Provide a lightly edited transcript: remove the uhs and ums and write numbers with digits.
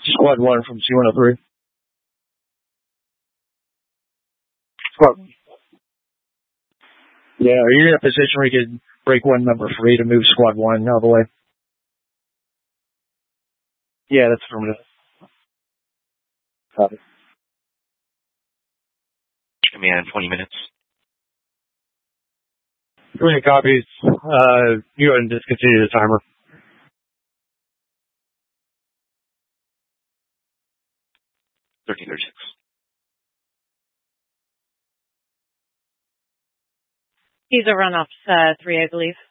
Squad 1 from C-103. Squad. Yeah, are you in a position where you could break 1 number 3 to move Squad 1 out of the way? Yeah, that's affirmative. Copy. Command, 20 minutes. 20 copies. You go ahead and discontinue the timer. 1336. He's a runoff 3, I believe.